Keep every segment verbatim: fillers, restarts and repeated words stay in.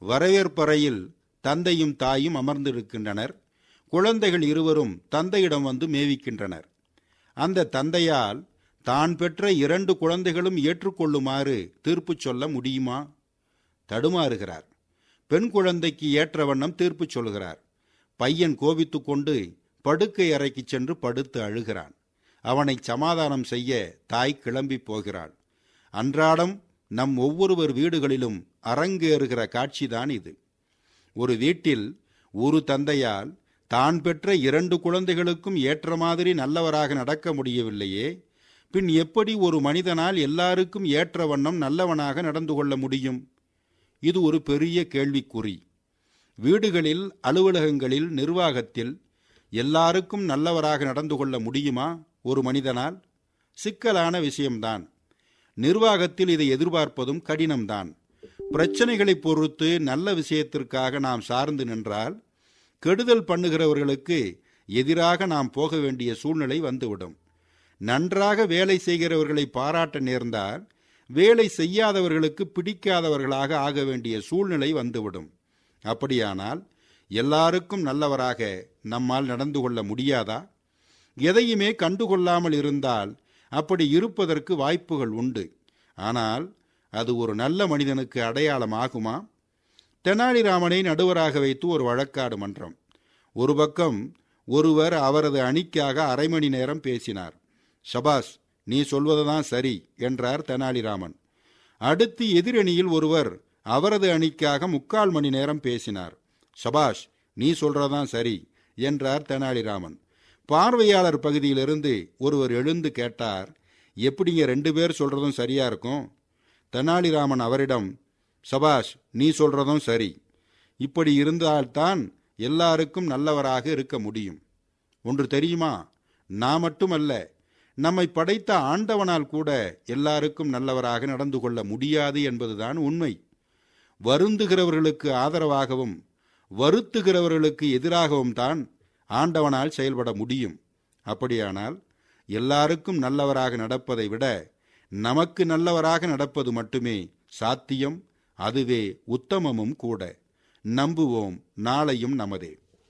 வரவேற்பறையில் தந்தையும் தாயும் அமர்ந்திருக்கின்றனர். குழந்தைகள் இருவரும் தந்தையிடம் வந்து மேவிக்கின்றனர். அந்த தந்தையால் தான் பெற்ற இரண்டு குழந்தைகளும் ஏற்றுக்கொள்ளுமாறு தீர்ப்பு சொல்ல முடியுமா? தடுமாறுகிறார். பெண் குழந்தைக்கு ஏற்ற வண்ணம் தீர்ப்பு சொல்கிறார். பையன் கோபித்து கொண்டு படுக்கை அறைக்கு சென்று படுத்து அழுகிறான். அவனை சமாதானம் செய்ய தாய் கிளம்பி போகிறாள். அன்றாடம் நம் ஒவ்வொருவர் வீடுகளிலும் அரங்கேறுகிற காட்சிதான் இது. ஒரு வீட்டில் ஒரு தந்தையால் தான் பெற்ற இரண்டு குழந்தைகளுக்கும் ஏற்ற மாதிரி நல்லவராக நடக்க முடியவில்லையே, பின் எப்படி ஒரு மனிதனால் எல்லாருக்கும் ஏற்ற வண்ணம் நல்லவனாக நடந்து கொள்ள முடியும்? இது ஒரு பெரிய கேள்விக்குறி. வீடுகளில், அலுவலகங்களில், நிர்வாகத்தில் எல்லாருக்கும் நல்லவராக நடந்து கொள்ள முடியுமா ஒரு மனிதனால்? சிக்கலான விஷயம்தான். நிர்வாகத்தில் இதை எதிர்பார்ப்பதும் கடினம்தான். பிரச்சனைகளை பொறுத்து நல்ல விஷயத்திற்காக நாம் சார்ந்து நின்றால் கெடுதல் பண்ணுகிறவர்களுக்கு எதிராக நாம் போக வேண்டிய சூழ்நிலை வந்துவிடும். நன்றாக வேலை செய்கிறவர்களை பாராட்ட நேர்ந்தால் வேலை செய்யாதவர்களுக்கு பிடிக்காதவர்களாக ஆக வேண்டிய சூழ்நிலை வந்துவிடும். அப்படியானால் எல்லாருக்கும் நல்லவராக நம்மால் நடந்து கொள்ள முடியாதா? எதையுமே கண்டுகொள்ளாமல் இருந்தால் அப்படி இருப்பதற்கு வாய்ப்புகள் உண்டு. ஆனால் அது ஒரு நல்ல மனிதனுக்கு அடையாளம் ஆகுமா? தெனாலிராமனை நடுவராக வைத்து ஒரு வழக்காடு மன்றம். ஒரு பக்கம் ஒருவர் அவரது அணிக்காக அரை மணி நேரம் பேசினார். சபாஸ், நீ சொல்வதுதான் சரி என்றார் தெனாலிராமன். அடுத்து எதிரணியில் ஒருவர் அவரது அணிக்காக முக்கால் மணி நேரம் பேசினார். சபாஷ், நீ சொல்றதான் சரி என்றார் தெனாலிராமன். பார்வையாளர் பகுதியிலிருந்து ஒருவர் எழுந்து கேட்டார், எப்படிங்க ரெண்டு பேர் சொல்றதும் சரியா இருக்கும்? தெனாலிராமன் அவரிடம், சபாஷ், நீ சொல்றதும் சரி. இப்படி இருந்தால்தான் எல்லாருக்கும் நல்லவராக இருக்க முடியும். ஒன்று தெரியுமா, நான் மட்டுமல்ல, நம்மை படைத்த ஆண்டவனால் கூட எல்லாருக்கும் நல்லவராக நடந்து கொள்ள முடியாது என்பதுதான் உண்மை. வருந்துகிறவர்களுக்கு ஆதரவாகவும் வருத்துகிறவர்களுக்கு எதிராகவும் தான் ஆண்டவனால் செயல்பட முடியும். அப்படியானால் எல்லாருக்கும் நல்லவராக நடப்பதை விட நமக்கு நல்லவராக நடப்பது மட்டுமே சாத்தியம். அதுவே உத்தமமும் கூட. நம்புவோம், நாளையும் நமதே.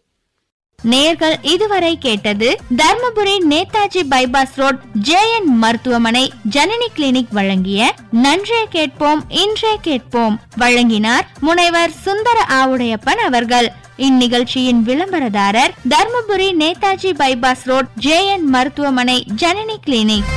நேயர்கள் இதுவரை கேட்டது Dharmapuri Netaji bypass road J N மருத்துவமனை ஜனனி கிளினிக் வழங்கிய நன்றே கேட்போம் இன்றே கேட்போம். வழங்கினார் முனைவர் சுந்தர ஆவுடையப்பன் அவர்கள். இந்நிகழ்ச்சியின் விளம்பரதாரர் Dharmapuri Netaji bypass road J N மருத்துவமனை ஜனனி கிளினிக்.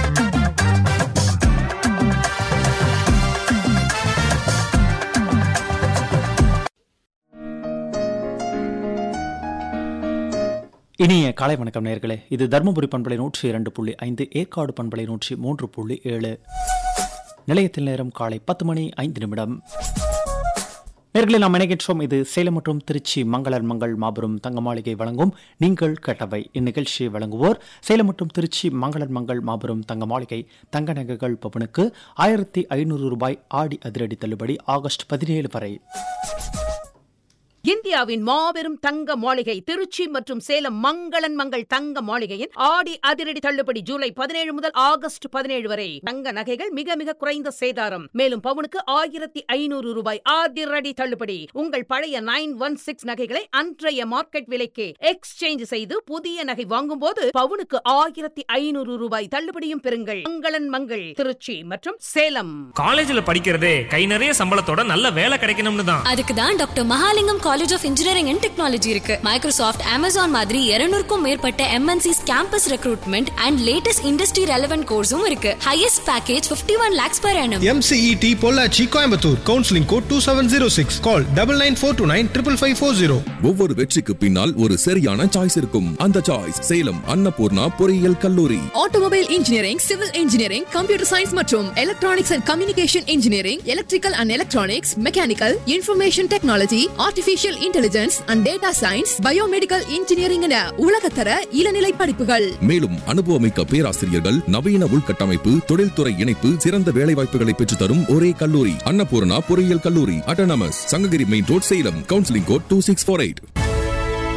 இனிய காலை வணக்கம் நேயர்களே. இது தர்மபுரி பண்பலை நூற்றி இரண்டு புள்ளி ஐந்து, ஏற்காடு பண்பலை நூற்றி மூன்று புள்ளி ஏழு. நிலையத்தில் நேரம் காலை பத்து மணி ஐந்து நிமிடம். நேயர்களே, நாம் இணைகின்றோம். இது சேலம் மற்றும் திருச்சி மங்களன் மங்கள் மாபெரும் தங்க மாளிகை வழங்கும் நீங்கள் கேட்டவை. இந்நிகழ்ச்சியை வழங்குவோர் சேலம் மற்றும் திருச்சி மங்களன் மங்கள் மாபெரும் தங்க மாளிகை. தங்க நகைகள் பவனுக்கு ஆயிரத்தி ஐநூறு ரூபாய் ஆடி அதிரடி தள்ளுபடி ஆகஸ்ட் பதினேழு வரை. இந்தியாவின் மாபெரும் தங்க மாளிகை திருச்சி மற்றும் சேலம் மங்களன் மங்கள் தங்க மாளிகையின் ஆடி அதிரடி தள்ளுபடி ஜூலை பதினேழு முதல் ஆகஸ்ட் பதினேழு வரை. தங்க நகைகள் மிக மிக குறைந்த சேதாரம். மேலும் பவுனுக்கு ஆயிரத்தி ஐநூறு ரூபாய் அதிரடி தள்ளுபடி. உங்கள் பழைய நைன் ஒன் சிக்ஸ் நகைகளை அன்றைய மார்க்கெட் விலைக்கு எக்ஸ்சேஞ்ச் செய்து புதிய நகை வாங்கும் போது பவுனுக்கு ஆயிரத்தி ஐநூறு ரூபாய் தள்ளுபடியும் பெறுங்கள். மங்களன் மங்கள் திருச்சி மற்றும் சேலம். காலேஜ்ல படிக்கிறதே கை நிறைய சம்பளத்தோட நல்ல வேலை கிடைக்கணும்னு தான். அதுக்கு தான் doctor Mahalingam college of engineering and technology இருக்கு. மைக்ரோசாஃப்ட், அமேசான் மாதிரி இருநூறுக்கும் மேற்பட்ட MNCs campus recruitment and latest industry relevant கோர்ஸும் இருக்கு. Highest package fifty one lakhs per annum. M C E T Pollachi Coimbatore. Counselling code two seven zero six. கால் nine nine four two nine five five four zero. ஒவ்வொரு வெற்றிக்கு பின்னால் ஒரு சரியான choice இருக்கும். அந்த choice Salem Annapurna பொறியியல் கல்லூரி. Automobile engineering, civil engineering, computer science மற்றும் electronics and communication engineering, electrical and electronics, mechanical, information technology, artificial intelligence and data science, biomedical engineering என உலகத்தர இளநிலை படிப்புகள். மேலும் அனுபவமிக்க பேராசிரியர்கள், நவீன உள்கட்டமைப்பு, தொழில்துறை இணைப்பு, சிறந்த வேலைவாய்ப்புகளை பெற்றுத் தரும் ஒரே கல்லூரி அன்னபூர்ணா பொறியியல் கல்லூரி. Autonomous, Sankagiri main road, Salem. Counselling code two six four eight.